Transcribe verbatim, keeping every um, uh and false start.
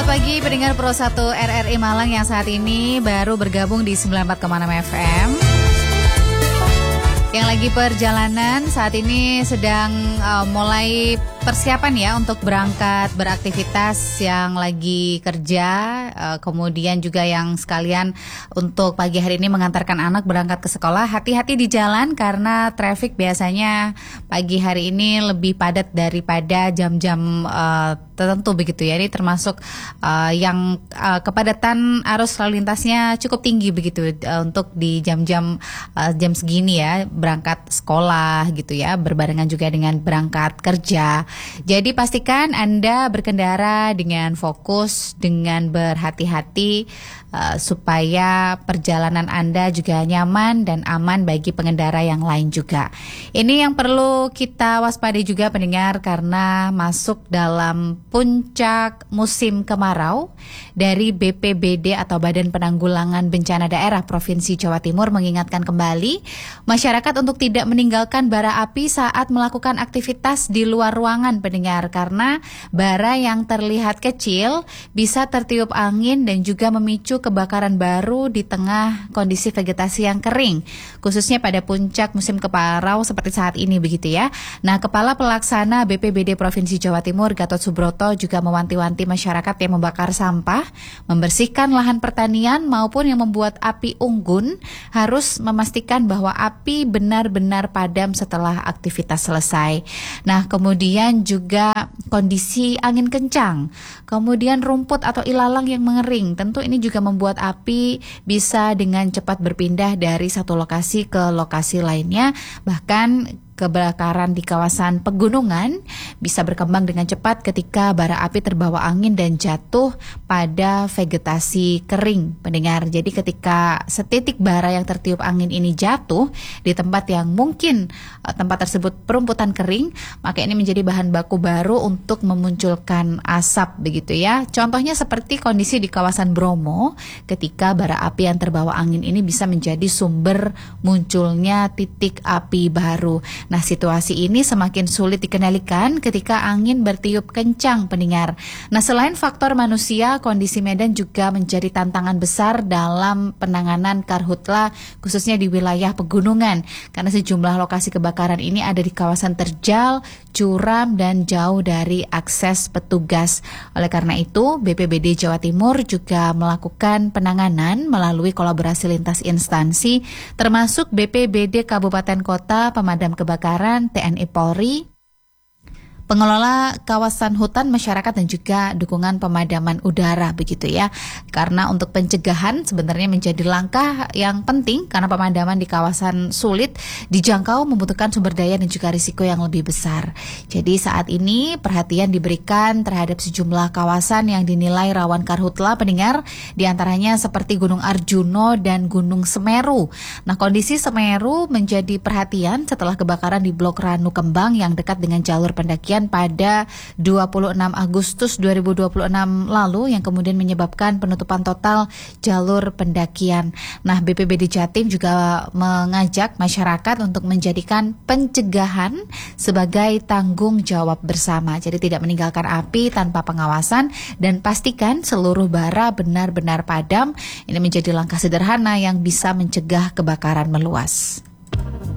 pagi pendengar Pro satu R R I Malang yang saat ini baru bergabung di sembilan puluh empat koma enam F M. Yang lagi perjalanan saat ini sedang uh, mulai persiapan ya untuk berangkat beraktivitas, yang lagi kerja, uh, kemudian juga yang sekalian untuk pagi hari ini mengantarkan anak berangkat ke sekolah. Hati-hati di jalan karena traffic biasanya pagi hari ini lebih padat daripada jam-jam uh, tertentu begitu ya. Ini termasuk uh, yang uh, kepadatan arus lalu lintasnya cukup tinggi begitu uh, untuk di jam-jam uh, jam segini ya, berangkat sekolah gitu ya, berbarengan juga dengan berangkat kerja. Jadi pastikan Anda berkendara dengan fokus, dengan berhati-hati uh, supaya perjalanan Anda juga nyaman dan aman bagi pengendara yang lain juga. Ini yang perlu kita waspadai juga pendengar, karena masuk dalam puncak musim kemarau. Dari B P B D atau Badan Penanggulangan Bencana Daerah Provinsi Jawa Timur mengingatkan kembali masyarakat untuk tidak meninggalkan bara api saat melakukan aktivitas di luar ruangan pendengar, karena bara yang terlihat kecil bisa tertiup angin dan juga memicu kebakaran baru di tengah kondisi vegetasi yang kering, khususnya pada puncak musim kemarau seperti saat ini begitu ya. Nah, Kepala Pelaksana B P B D Provinsi Jawa Timur Gatot Subroto juga mewanti-wanti masyarakat yang membakar sampah, membersihkan lahan pertanian maupun yang membuat api unggun harus memastikan bahwa api benar-benar padam setelah aktivitas selesai. Nah, kemudian juga kondisi angin kencang, kemudian rumput atau ilalang yang mengering, tentu ini juga membuat api bisa dengan cepat berpindah dari satu lokasi ke lokasi lainnya. Bahkan kebakaran di kawasan pegunungan bisa berkembang dengan cepat ketika bara api terbawa angin dan jatuh pada vegetasi kering pendengar. Jadi ketika setitik bara yang tertiup angin ini jatuh di tempat yang mungkin uh, tempat tersebut perumputan kering, maka ini menjadi bahan baku baru untuk memunculkan asap begitu ya. Contohnya seperti kondisi di kawasan Bromo ketika bara api yang terbawa angin ini bisa menjadi sumber munculnya titik api baru. Nah, situasi ini semakin sulit dikendalikan ketika angin bertiup kencang pendengar. Nah, selain faktor manusia, kondisi medan juga menjadi tantangan besar dalam penanganan karhutla khususnya di wilayah pegunungan, karena sejumlah lokasi kebakaran ini ada di kawasan terjal, curam dan jauh dari akses petugas. Oleh karena itu, B P B D Jawa Timur juga melakukan penanganan melalui kolaborasi lintas instansi termasuk B P B D Kabupaten Kota, Pemadam Kebakaran, T N I Polri, pengelola kawasan hutan masyarakat dan juga dukungan pemadaman udara begitu ya. Karena untuk pencegahan sebenarnya menjadi langkah yang penting, karena pemadaman di kawasan sulit dijangkau membutuhkan sumber daya dan juga risiko yang lebih besar. Jadi saat ini perhatian diberikan terhadap sejumlah kawasan yang dinilai rawan karhutla pendengar, diantaranya seperti Gunung Arjuno dan Gunung Semeru. Nah, kondisi Semeru menjadi perhatian setelah kebakaran di Blok Ranu Kembang yang dekat dengan jalur pendakian pada dua puluh enam Agustus dua ribu dua puluh enam lalu yang kemudian menyebabkan penutupan total jalur pendakian. Nah, B P B D Jatim juga mengajak masyarakat untuk menjadikan pencegahan sebagai tanggung jawab bersama. Jadi tidak meninggalkan api tanpa pengawasan dan pastikan seluruh bara benar-benar padam. Ini menjadi langkah sederhana yang bisa mencegah kebakaran meluas.